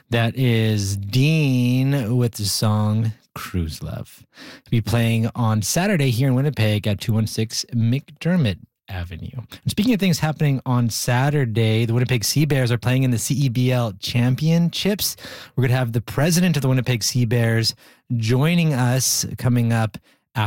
That is Dean with the song Cruise Love. To be playing on Saturday here in Winnipeg at 216 McDermott Avenue. And speaking of things happening on Saturday, the Winnipeg Sea Bears are playing in the CEBL Championships. We're going to have the president of the Winnipeg Sea Bears joining us coming up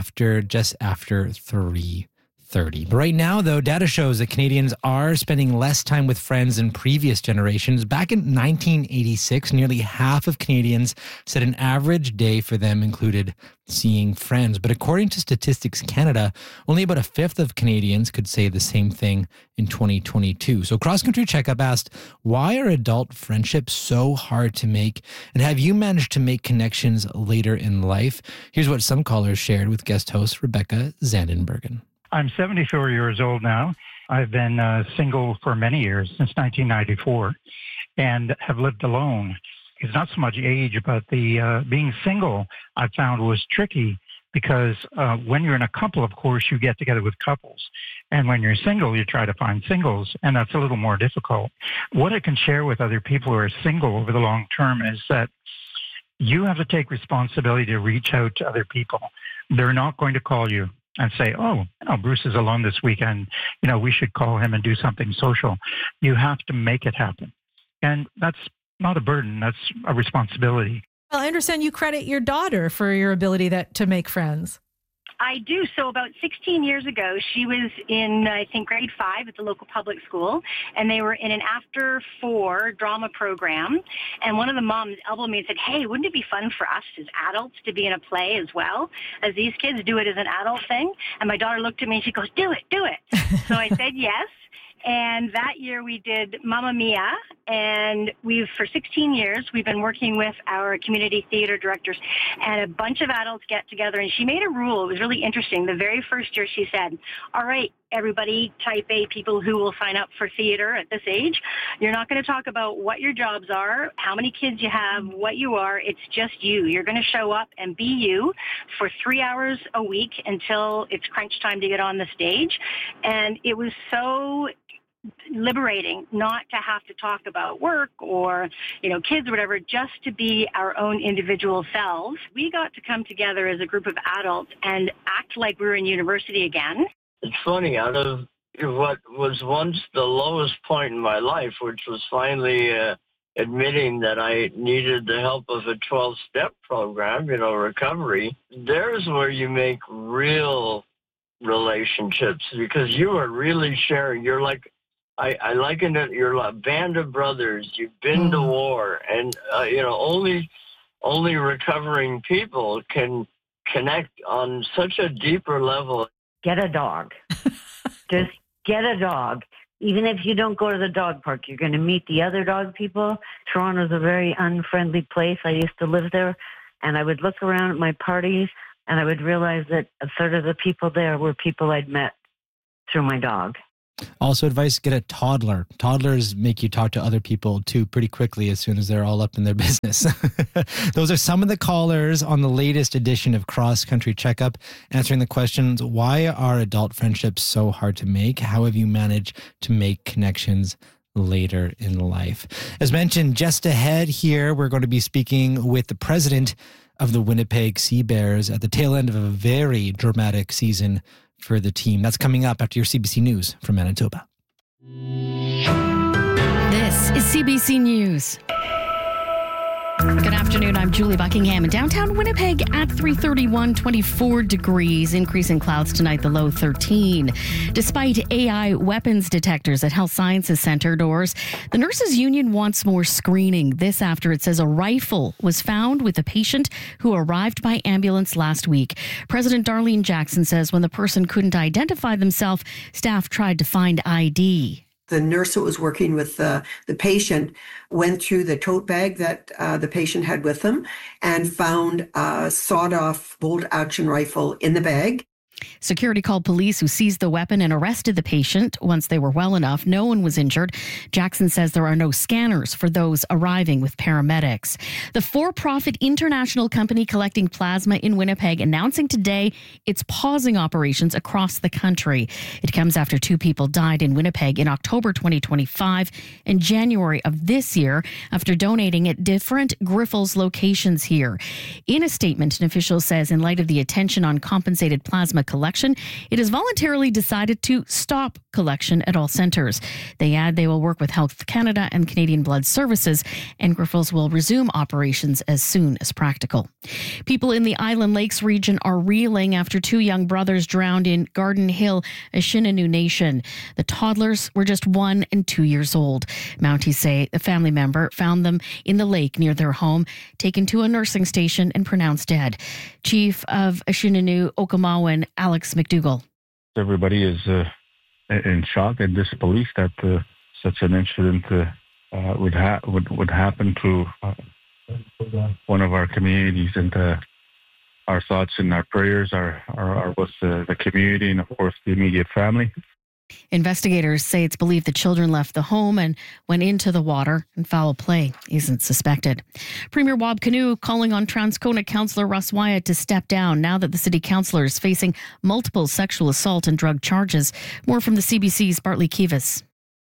just after 3:30. But right now, though, data shows that Canadians are spending less time with friends than previous generations. Back in 1986, nearly half of Canadians said an average day for them included seeing friends. But according to Statistics Canada, only about a fifth of Canadians could say the same thing in 2022. So Cross Country Checkup asked, why are adult friendships so hard to make? And have you managed to make connections later in life? Here's what some callers shared with guest host Rebecca Zandenbergen. I'm 74 years old now. I've been single for many years, since 1994, and have lived alone. It's not so much age, but the being single I found was tricky because when you're in a couple, of course, you get together with couples. And when you're single, you try to find singles, and that's a little more difficult. What I can share with other people who are single over the long term is that you have to take responsibility to reach out to other people. They're not going to call you and say, Bruce is alone this weekend. We should call him and do something social. You have to make it happen. And that's not a burden. That's a responsibility. Well, I understand you credit your daughter for your ability to make friends. I do. So about 16 years ago, she was in, I think, grade 5 at the local public school, and they were in an after-4 drama program. And one of the moms elbowed me and said, hey, wouldn't it be fun for us as adults to be in a play as well, as these kids do it as an adult thing? And my daughter looked at me and she goes, do it. So I said yes. And that year we did Mamma Mia, and for 16 years, we've been working with our community theater directors, and a bunch of adults get together, and she made a rule. It was really interesting. The very first year she said, all right, everybody, type A people who will sign up for theater at this age, you're not going to talk about what your jobs are, how many kids you have, what you are. It's just you. You're going to show up and be you for 3 hours a week until it's crunch time to get on the stage. And it was so liberating not to have to talk about work or, kids or whatever, just to be our own individual selves. We got to come together as a group of adults and act like we were in university again. It's funny, out of what was once the lowest point in my life, which was finally admitting that I needed the help of a 12-step program, recovery, there's where you make real relationships because you are really sharing. You're like, I liken it, you're a band of brothers. You've been to war, and, only recovering people can connect on such a deeper level. Get a dog. Just get a dog. Even if you don't go to the dog park, you're going to meet the other dog people. Toronto's a very unfriendly place. I used to live there, and I would look around at my parties, and I would realize that a third of the people there were people I'd met through my dog. Also advice, get a toddler. Toddlers make you talk to other people too pretty quickly as soon as they're all up in their business. Those are some of the callers on the latest edition of Cross Country Checkup, answering the questions, why are adult friendships so hard to make? How have you managed to make connections later in life? As mentioned, just ahead here, we're going to be speaking with the president of the Winnipeg Sea Bears at the tail end of a very dramatic season for the team. That's coming up after your CBC News from Manitoba. This is CBC News. Good afternoon. I'm Julie Buckingham in downtown Winnipeg at 3:31, 24 degrees. Increasing clouds tonight, the low 13. Despite AI weapons detectors at Health Sciences Centre doors, the Nurses Union wants more screening. This after it says a rifle was found with a patient who arrived by ambulance last week. President Darlene Jackson says when the person couldn't identify themselves, staff tried to find ID. The nurse that was working with the patient went through the tote bag that the patient had with them and found a sawed-off bolt-action rifle in the bag. Security called police, who seized the weapon and arrested the patient once they were well enough. No one was injured. Jackson says there are no scanners for those arriving with paramedics. The for-profit international company collecting plasma in Winnipeg announcing today it's pausing operations across the country. It comes after 2 people died in Winnipeg in October 2025 and January of this year after donating at different Grifols locations here. In a statement, an official says in light of the attention on compensated plasma collection, it has voluntarily decided to stop collection at all centres. They add they will work with Health Canada and Canadian Blood Services, and Grifols will resume operations as soon as practical. People in the Island Lakes region are reeling after 2 young brothers drowned in Garden Hill, Anishinaabe Nation. The toddlers were just 1 and 2 years old. Mounties say the family member found them in the lake near their home, taken to a nursing station and pronounced dead. Chief of Anishinaabe Okinawan, Alex McDougall. Everybody is in shock and disbelief that such an incident would happen to one of our communities, and our thoughts and our prayers are with the community and, of course, the immediate family. Investigators say it's believed the children left the home and went into the water, and foul play isn't suspected. Premier Wab Kinew calling on Transcona councillor Russ Wyatt to step down now that the city councillor is facing multiple sexual assault and drug charges. More from the CBC's Bartley Kivas.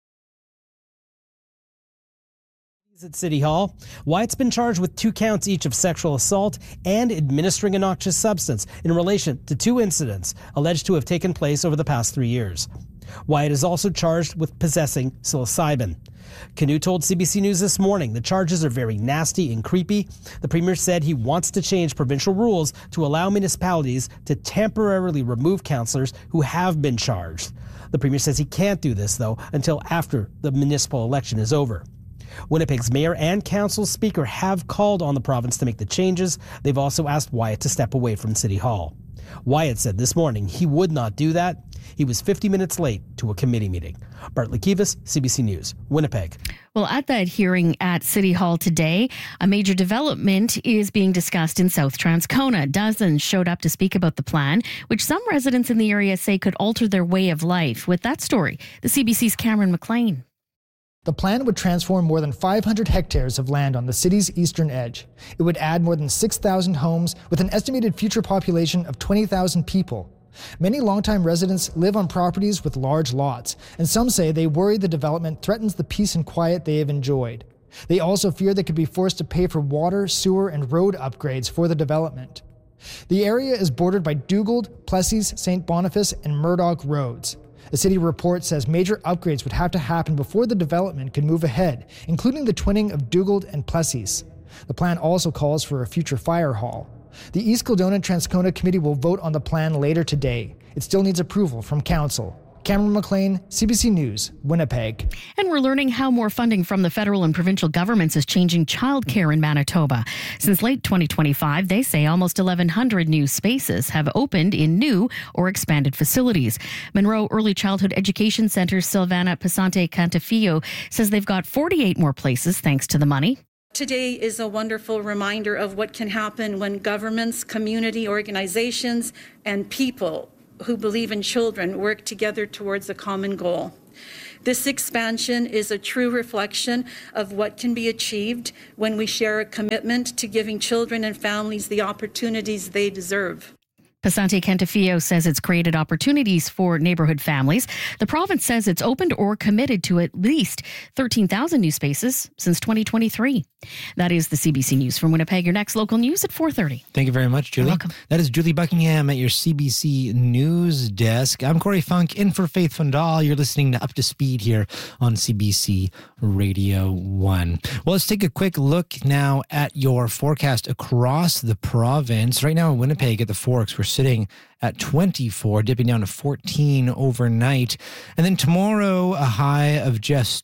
At City Hall, Wyatt's been charged with 2 counts each of sexual assault and administering a noxious substance in relation to 2 incidents alleged to have taken place over the past 3 years. Wyatt is also charged with possessing psilocybin. Kinew told CBC News this morning the charges are very nasty and creepy. The Premier said he wants to change provincial rules to allow municipalities to temporarily remove councillors who have been charged. The Premier says he can't do this, though, until after the municipal election is over. Winnipeg's mayor and council speaker have called on the province to make the changes. They've also asked Wyatt to step away from City Hall. Wyatt said this morning he would not do that. He was 50 minutes late to a committee meeting. Bartley Kivas, CBC News, Winnipeg. Well, at that hearing at City Hall today, a major development is being discussed in South Transcona. Dozens showed up to speak about the plan, which some residents in the area say could alter their way of life. With that story, the CBC's Cameron McLean. The plan would transform more than 500 hectares of land on the city's eastern edge. It would add more than 6,000 homes with an estimated future population of 20,000 people. Many longtime residents live on properties with large lots, and some say they worry the development threatens the peace and quiet they have enjoyed. They also fear they could be forced to pay for water, sewer, and road upgrades for the development. The area is bordered by Dugald, Plessis, St. Boniface, and Murdoch roads. The city report says major upgrades would have to happen before the development could move ahead, including the twinning of Dugald and Plessis. The plan also calls for a future fire hall. The East Kildonan Transcona Committee will vote on the plan later today. It still needs approval from council. Cameron McLean, CBC News, Winnipeg. And we're learning how more funding from the federal and provincial governments is changing childcare in Manitoba. Since late 2025, they say almost 1,100 new spaces have opened in new or expanded facilities. Monroe Early Childhood Education Center's Silvana Pesante Cantafillo says they've got 48 more places thanks to the money. Today is a wonderful reminder of what can happen when governments, community organizations, and people who believe in children work together towards a common goal. This expansion is a true reflection of what can be achieved when we share a commitment to giving children and families the opportunities they deserve. Pesante Cantafillo says it's created opportunities for neighborhood families. The province says it's opened or committed to at least 13,000 new spaces since 2023. That is the CBC News from Winnipeg. Your next local news at 4:30. Thank you very much, Julie. You're welcome. That is Julie Buckingham at your CBC News desk. I'm Corey Funk in for Faith Fundal. You're listening to Up to Speed here on CBC Radio 1. Well, let's take a quick look now at your forecast across the province. Right now in Winnipeg at the Forks, we're sitting at 24, dipping down to 14 overnight. And then tomorrow, a high of just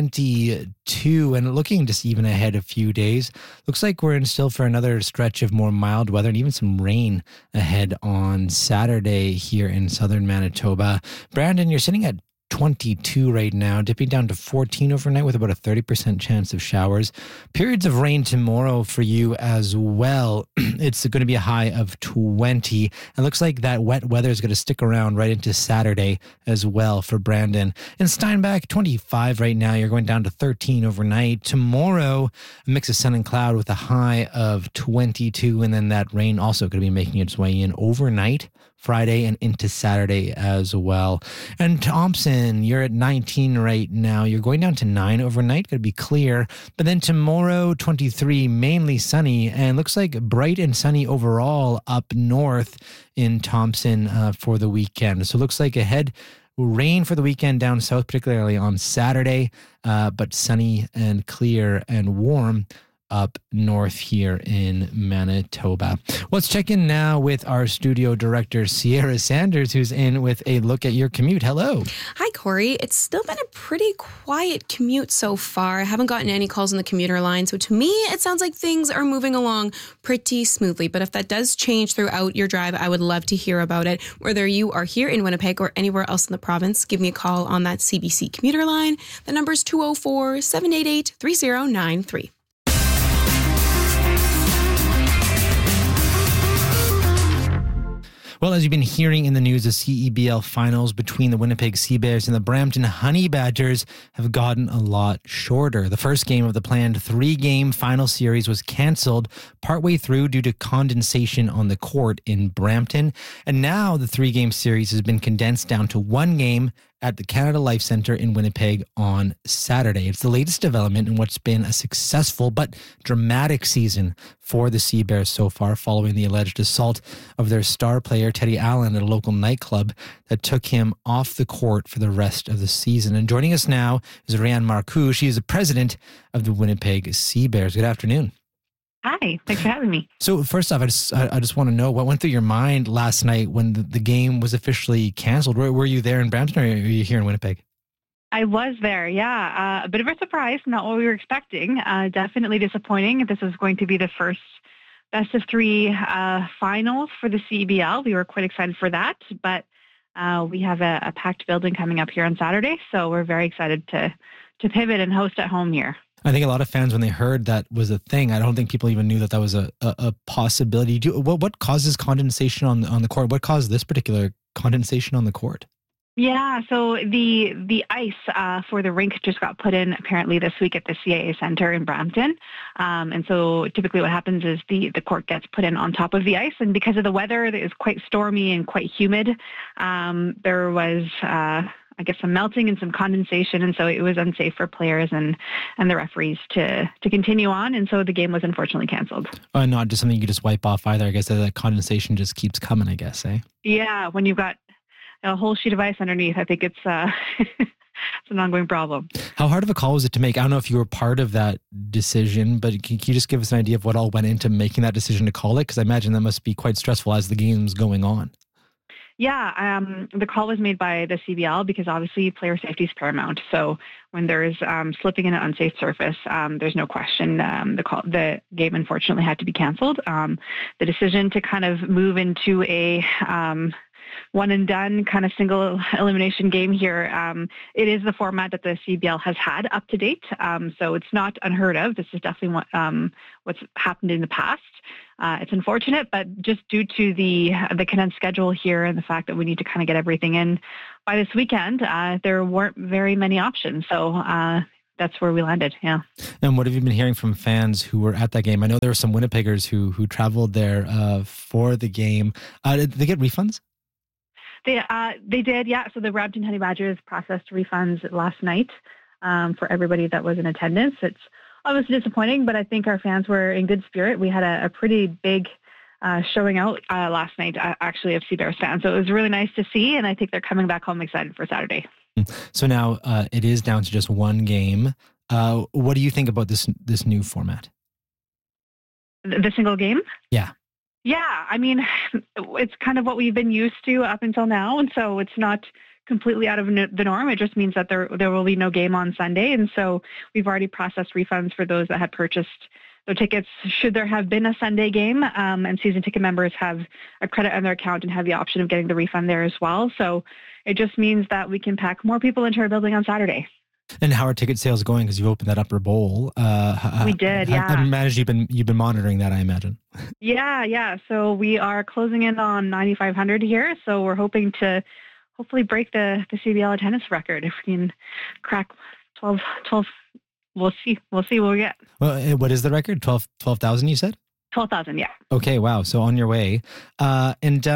22. And looking just even ahead a few days, looks like we're in still for another stretch of more mild weather and even some rain ahead on Saturday here in southern Manitoba. Brandon, you're sitting at 22 right now, dipping down to 14 overnight with about a 30% chance of showers. Periods of rain tomorrow for you as well. It's going to be a high of 20. It looks like that wet weather is going to stick around right into Saturday as well for Brandon. In Steinbach, 25 right now. You're going down to 13 overnight. Tomorrow, a mix of sun and cloud with a high of 22. And then that rain also going to be making its way in overnight, Friday and into Saturday as well. And Thompson, you're at 19 right now. You're going down to 9 overnight. Going to be clear. But then tomorrow, 23, mainly sunny. And looks like bright and sunny overall up north in Thompson for the weekend. So it looks like ahead rain for the weekend down south, particularly on Saturday, but sunny and clear and warm up north here in Manitoba. Let's check in now with our studio director, Sierra Sanders, who's in with a look at your commute. Hello. Hi, Corey. It's still been a pretty quiet commute so far. I haven't gotten any calls on the commuter line. So to me, it sounds like things are moving along pretty smoothly. But if that does change throughout your drive, I would love to hear about it. Whether you are here in Winnipeg or anywhere else in the province, give me a call on that CBC commuter line. The number is 204-788-3093. Well, as you've been hearing in the news, the CEBL finals between the Winnipeg Sea Bears and the Brampton Honey Badgers have gotten a lot shorter. The first game of the planned 3-game final series was canceled partway through due to condensation on the court in Brampton. And now the 3-game series has been condensed down to 1 game at the Canada Life Centre in Winnipeg on Saturday. It's the latest development in what's been a successful but dramatic season for the Sea Bears so far, following the alleged assault of their star player Teddy Allen at a local nightclub that took him off the court for the rest of the season. And joining us now is Rianne Marcoux. She is the president of the Winnipeg Sea Bears. Good afternoon. Hi, thanks for having me. So first off, I just want to know what went through your mind last night when the game was officially canceled. Were you there in Brampton or are you here in Winnipeg? I was there, yeah. A bit of a surprise, not what we were expecting. Definitely disappointing. This was going to be the first best of 3 finals for the CEBL. We were quite excited for that, but we have a packed building coming up here on Saturday, so we're very excited to pivot and host at home here. I think a lot of fans, when they heard that was a thing, I don't think people even knew that was a possibility. What causes condensation on the court? What caused this particular condensation on the court? Yeah, so the ice for the rink just got put in apparently this week at the CAA Centre in Brampton. And so typically what happens is the court gets put in on top of the ice. And because of the weather, it was quite stormy and quite humid, there was some melting and some condensation, and so it was unsafe for players and the referees to continue on, and so the game was unfortunately canceled. Not just something you could just wipe off either. I guess that condensation just keeps coming, I guess, eh? Yeah, when you've got a whole sheet of ice underneath, I think it's it's an ongoing problem. How hard of a call was it to make? I don't know if you were part of that decision, but can you just give us an idea of what all went into making that decision to call it? Because I imagine that must be quite stressful as the game's going on. Yeah, the call was made by the CBL because obviously player safety is paramount. So when there's slipping in an unsafe surface, there's no question the game unfortunately had to be canceled. The decision to kind of move into a one and done kind of single elimination game here, it is the format that the CBL has had up to date. So it's not unheard of. This is definitely what's happened in the past. It's unfortunate, but just due to the condensed schedule here and the fact that we need to kind of get everything in by this weekend, there weren't very many options. So that's where we landed, yeah. And what have you been hearing from fans who were at that game? I know there were some Winnipeggers who traveled there for the game. Did they get refunds? They did, yeah. So the Brampton Honey Badgers processed refunds last night for everybody that was in attendance. It's obviously disappointing, but I think our fans were in good spirit. We had a pretty big showing out last night, actually, of Sea Bears fans. So it was really nice to see, and I think they're coming back home excited for Saturday. So now it is down to just 1 game. What do you think about this new format? The single game? Yeah. Yeah, I mean, it's kind of what we've been used to up until now, and so it's not completely out of the norm. It just means that there will be no game on Sunday. And so we've already processed refunds for those that had purchased their tickets should there have been a Sunday game, and season ticket members have a credit on their account and have the option of getting the refund there as well. So it just means that we can pack more people into our building on Saturday. And how are ticket sales going? Because you opened that Upper Bowl. We did, yeah. I imagine you've been monitoring that, I imagine. Yeah. So we are closing in on 9,500 here. So we're hoping to hopefully break the CBL attendance record. If we can crack 12. We'll see what we get. Well, what is the record? 12,000, you said? 12,000, yeah. Okay, wow. So on your way. There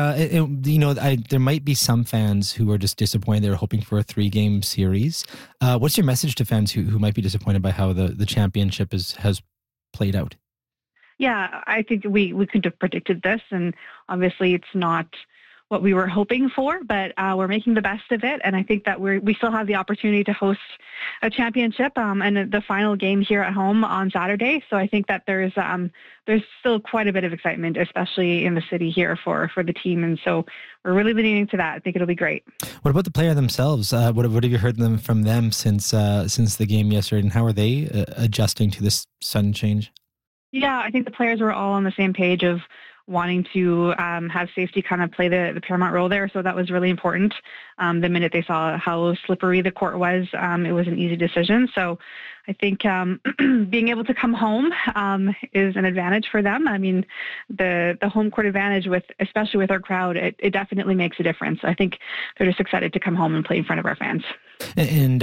might be some fans who are just disappointed. They're hoping for a 3-game series. What's your message to fans who might be disappointed by how the championship has played out? Yeah, I think we couldn't have predicted this, and obviously it's not what we were hoping for, but we're making the best of it. And I think that we still have the opportunity to host a championship and the final game here at home on Saturday. So I think that there's still quite a bit of excitement, especially in the city here for the team. And so we're really leaning into that. I think it'll be great. What about the player themselves? What have you heard from them since the game yesterday, and how are they adjusting to this sudden change? Yeah, I think the players were all on the same page of wanting to have safety kind of play the paramount role there. So that was really important. The minute they saw how slippery the court was, it was an easy decision. So I think being able to come home is an advantage for them. I mean, the home court advantage, especially with our crowd, it definitely makes a difference. I think they're just excited to come home and play in front of our fans. And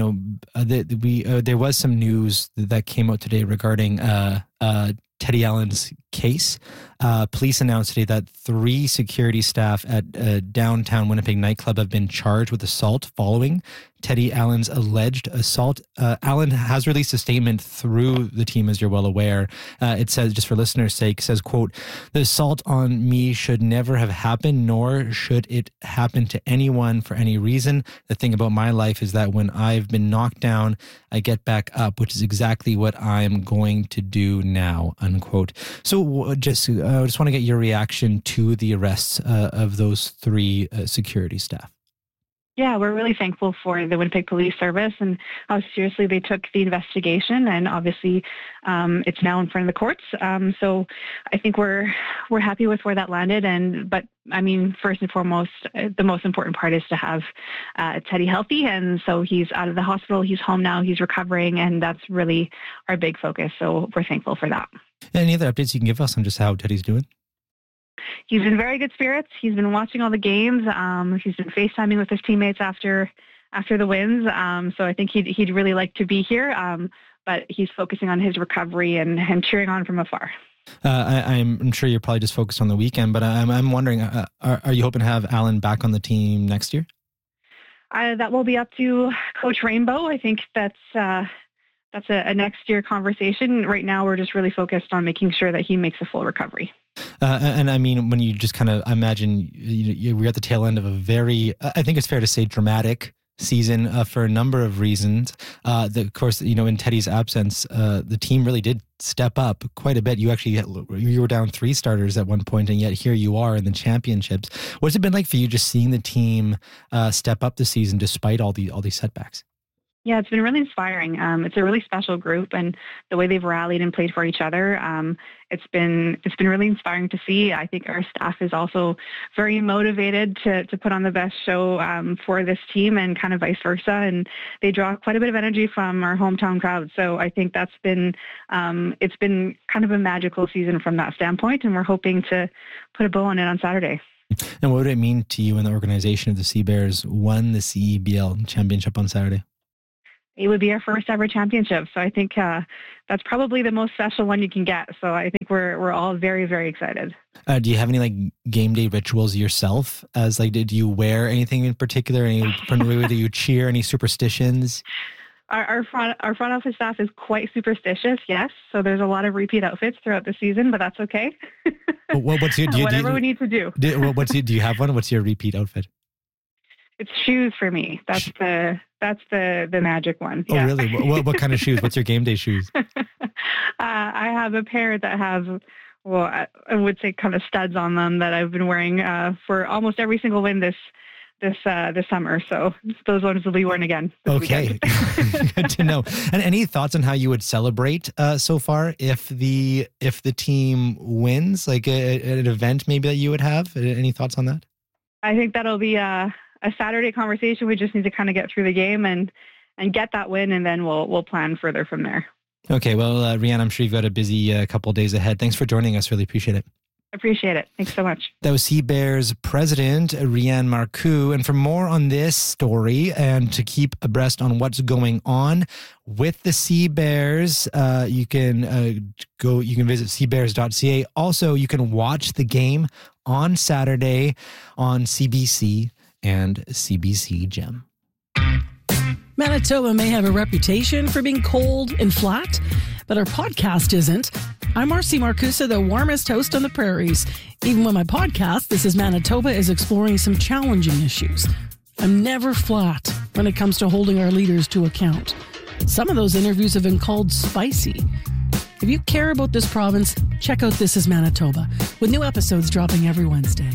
there was some news that came out today regarding Teddy Allen's case. Police announced today that 3 security staff at a downtown Winnipeg nightclub have been charged with assault following Teddy Allen's alleged assault. Allen has released a statement through the team, as you're well aware. It says, just for listeners' sake, says, quote, "The assault on me should never have happened, nor should it happen to anyone for any reason. The thing about my life is that when I've been knocked down, I get back up, which is exactly what I'm going to do now," unquote. So just want to get your reaction to the arrests of those 3 security staff. Yeah, we're really thankful for the Winnipeg Police Service and how seriously they took the investigation. And obviously, it's now in front of the courts. So I think we're happy with where that landed. But I mean, first and foremost, the most important part is to have Teddy healthy. And so he's out of the hospital. He's home now. He's recovering. And that's really our big focus. So we're thankful for that. Any other updates you can give us on just how Teddy's doing? He's in very good spirits. He's been watching all the games. He's been FaceTiming with his teammates after the wins. So I think he'd really like to be here. But he's focusing on his recovery and cheering on from afar. I'm sure you're probably just focused on the weekend, but I'm wondering, are you hoping to have Allen back on the team next year? That will be up to Coach Rainbow. I think that's a next year conversation. Right now, we're just really focused on making sure that he makes a full recovery. And I mean, when you just kind of imagine we're at the tail end of a very, I think it's fair to say, dramatic season for a number of reasons. Of course, in Teddy's absence, the team really did step up quite a bit. You were down 3 starters at one point, and yet here you are in the championships. What's it been like for you just seeing the team step up this season despite all these setbacks? Yeah, it's been really inspiring. It's a really special group, and the way they've rallied and played for each other, it's been really inspiring to see. I think our staff is also very motivated to put on the best show for this team, and kind of vice versa. And they draw quite a bit of energy from our hometown crowd. So I think that's been it's been kind of a magical season from that standpoint, and we're hoping to put a bow on it on Saturday. And what would it mean to you and the organization if the Sea Bears won the CEBL championship on Saturday? It would be our first ever championship. So I think that's probably the most special one you can get. So I think we're all very, very excited. Do you have any game day rituals yourself? Did you wear anything in particular? Do you cheer? Any superstitions? Our front office staff is quite superstitious, yes. So there's a lot of repeat outfits throughout the season, but that's okay. Whatever we need to do. Do you have one? What's your repeat outfit? It's shoes for me. That's the magic one. Oh, really? What kind of shoes? What's your game day shoes? I have a pair that have, I would say kind of studs on them that I've been wearing for almost every single win this this summer. So those ones will be worn again. Okay, good to know. And any thoughts on how you would celebrate so far if the team wins, like an event maybe that you would have? Any thoughts on that? I think that'll be a Saturday conversation. We just need to kind of get through the game and get that win, and then we'll plan further from there. Okay, well, Rianne, I'm sure you've got a busy couple of days ahead. Thanks for joining us. Really appreciate it. Appreciate it. Thanks so much. That was Sea Bears president, Rianne Marcoux. And for more on this story and to keep abreast on what's going on with the Sea Bears, you can visit seabears.ca. Also, you can watch the game on Saturday on CBC and CBC Gem. Manitoba may have a reputation for being cold and flat, but our podcast isn't. I'm Marcy Marcusa, the warmest host on the prairies. Even when my podcast, This is Manitoba, is exploring some challenging issues. I'm never flat when it comes to holding our leaders to account. Some of those interviews have been called spicy. If you care about this province, check out This is Manitoba, with new episodes dropping every Wednesday.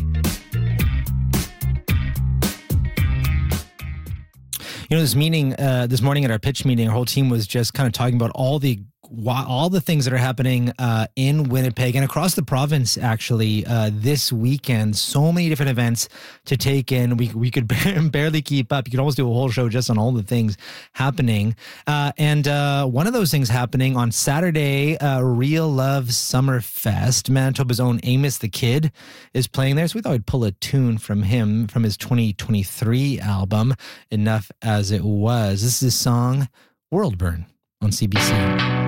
You know, this morning at our pitch meeting, our whole team was just kind of talking about all the things that are happening in Winnipeg and across the province, actually, this weekend. So many different events to take in. We could barely keep up. You could almost do a whole show just on all the things happening. And one of those things happening on Saturday, Real Love Summer Fest. Manitoba's own Amos the Kid is playing there. So we thought we'd pull a tune from him from his 2023 album, Enough As It Was. This is his song, World Burn, on CBC.